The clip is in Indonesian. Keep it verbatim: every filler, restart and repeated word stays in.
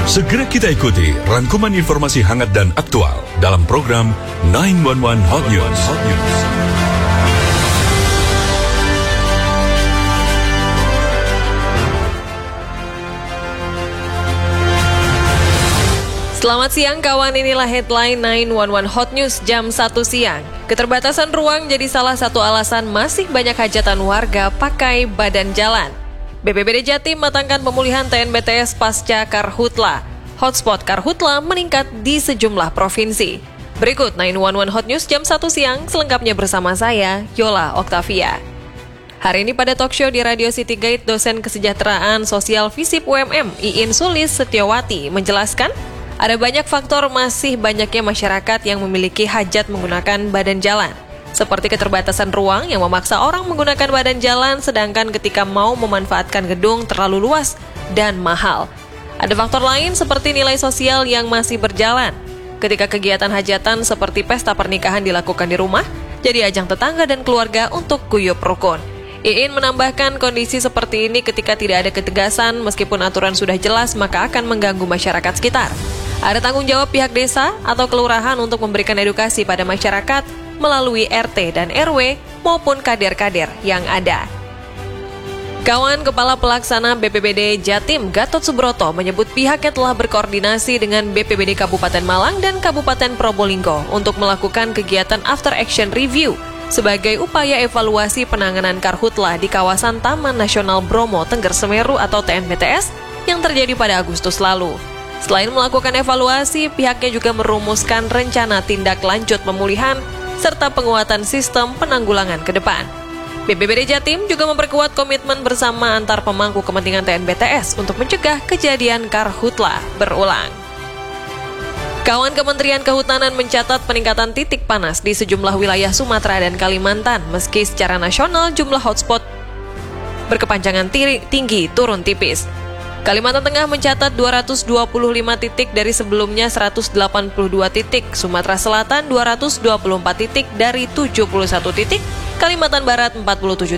Segera kita ikuti rangkuman informasi hangat dan aktual dalam program sembilan satu satu Hot News. Hot News. Selamat siang kawan, inilah headline sembilan satu satu Hot News jam satu siang. Keterbatasan ruang jadi salah satu alasan masih banyak hajatan warga pakai badan jalan. B P B D Jatim matangkan pemulihan T N B T S pasca Karhutla. Hotspot Karhutla meningkat di sejumlah provinsi. Berikut sembilan satu satu Hot News jam satu siang, selengkapnya bersama saya, Yola Oktavia. Hari ini pada talkshow di Radio City Gate, dosen kesejahteraan sosial FISIP U M M, Iin Sulis Setiawati, menjelaskan ada banyak faktor masih banyaknya masyarakat yang memiliki hajat menggunakan badan jalan. Seperti keterbatasan ruang yang memaksa orang menggunakan badan jalan sedangkan ketika mau memanfaatkan gedung terlalu luas dan mahal. Ada faktor lain seperti nilai sosial yang masih berjalan. Ketika kegiatan hajatan seperti pesta pernikahan dilakukan di rumah, jadi ajang tetangga dan keluarga untuk guyup rukun. Iin menambahkan kondisi seperti ini ketika tidak ada ketegasan meskipun aturan sudah jelas maka akan mengganggu masyarakat sekitar. Ada tanggung jawab pihak desa atau kelurahan untuk memberikan edukasi pada masyarakat melalui R T dan R W maupun kader-kader yang ada. Kawan Kepala Pelaksana B P B D Jatim Gatot Subroto menyebut pihaknya telah berkoordinasi dengan B P B D Kabupaten Malang dan Kabupaten Probolinggo untuk melakukan kegiatan After Action Review sebagai upaya evaluasi penanganan Karhutla di kawasan Taman Nasional Bromo Tengger Semeru atau T N B T S yang terjadi pada Agustus lalu. Selain melakukan evaluasi, pihaknya juga merumuskan rencana tindak lanjut pemulihan serta penguatan sistem penanggulangan ke depan. B P B D Jatim juga memperkuat komitmen bersama antar pemangku kepentingan T N B T S untuk mencegah kejadian Karhutla berulang. Kawan Kementerian Kehutanan mencatat peningkatan titik panas di sejumlah wilayah Sumatera dan Kalimantan, meski secara nasional jumlah hotspot berkepanjangan tinggi turun tipis. Kalimantan Tengah mencatat dua ratus dua puluh lima titik dari sebelumnya seratus delapan puluh dua titik, Sumatera Selatan dua ratus dua puluh empat titik dari tujuh puluh satu titik, Kalimantan Barat empat puluh tujuh